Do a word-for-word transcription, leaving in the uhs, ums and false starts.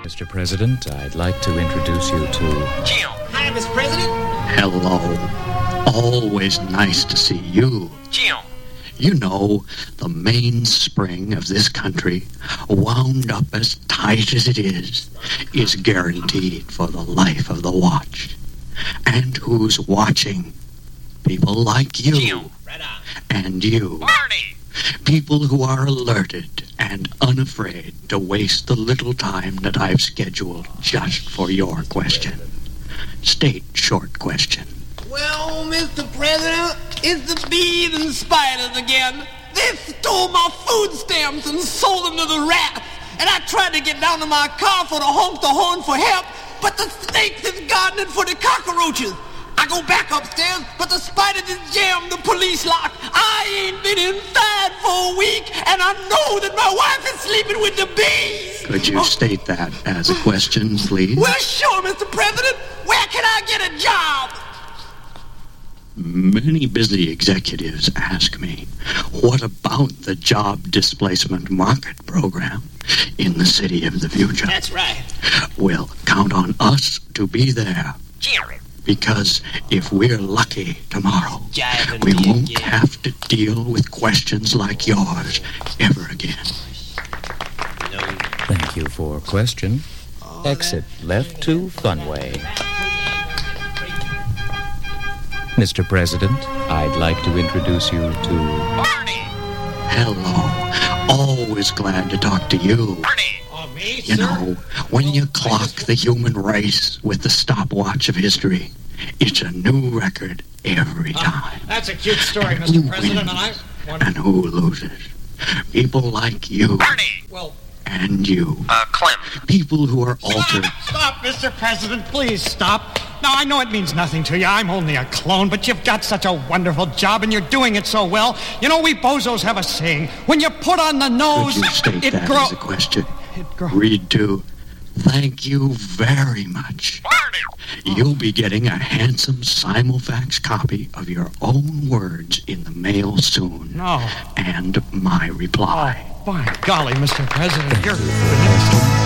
Mister President, I'd like to introduce you to... Jim. Hi, Mister President. Hello. Always nice to see you. Jim. You know, the mainspring of this country, wound up as tight as it is, is guaranteed for the life of the watch. And who's watching? People like you. Jim. Right on. And you. Barney. People who are alerted and unafraid to waste the little time that I've scheduled just for your question. State short question. Well, Mister President, it's the bees and spiders again. They stole my food stamps and sold them to the rats. And I tried to get down to my car for the honk the horn for help, but the snakes is gardening for the cockroaches. I go back upstairs, but the spiders is jammed the police lock. I ain't been inside for a week, and I know that my wife is sleeping with the bees. Could you state that as a question, please? Well, sure, Mister President. Where can I get a job? Many busy executives ask me, what about the job displacement market program in the city of the future? That's right. Well, count on us to be there. Jim. Because if we're lucky tomorrow, Jiving we me won't again. have to deal with questions like yours ever again. Thank you for question. Exit left to Funway. Mister President, I'd like to introduce you to... Barney. Hello. Always glad to talk to you. Barney. Oh, me, You know, when you clock the human race with the stopwatch of history, it's a new record every time. That's a cute story, Mister Who President, and I... wins want- and who loses? People like you Barney. Well, and you. Uh, Clem. People who are altered. stop, stop, Mister President, please stop. Now, I know it means nothing to you. I'm only a clone, but you've got such a wonderful job, and you're doing it so well. You know, we bozos have a saying. When you put on the nose, Could you state it that grows... as a question? It grows... Read to, thank you very much. Barney. You'll be getting a handsome simulfax copy of your own words in the mail soon. No. And my reply. By golly, Mister President, Thank you're... you for question.